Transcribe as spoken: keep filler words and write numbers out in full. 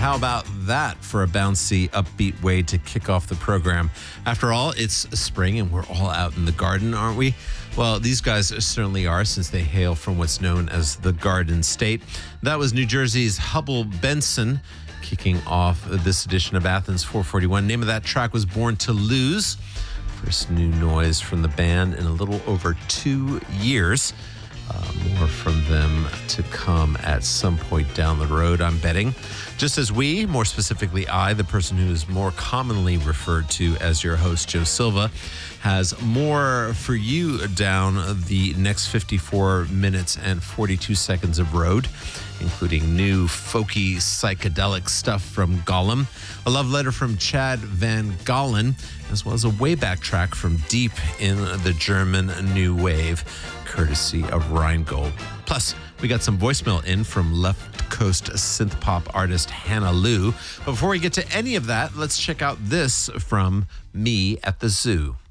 How about that for a bouncy, upbeat way to kick off the program? After all, it's spring and we're all out in the garden, aren't we? Well, these guys certainly are, since they hail from what's known as the Garden State. That was New Jersey's Hubble Benson kicking off this edition of Athens four forty-one. Name of that track was Born to Lose. First new noise from the band in a little over two years. Uh, more from them to come at some point down the road, I'm betting. Just as we, more specifically I, the person who is more commonly referred to as your host, Joe Silva, has more for you down the next fifty-four minutes and forty-two seconds of road, including new folky psychedelic stuff from Gollum, a love letter from Chad Van Gallen, as well as a way-back track from deep in the German new wave, courtesy of Rheingold. Plus, we got some voicemail in from left coast synth pop artist Hannah Lou. But before we get to any of that, let's check out this from Me at the Zoo.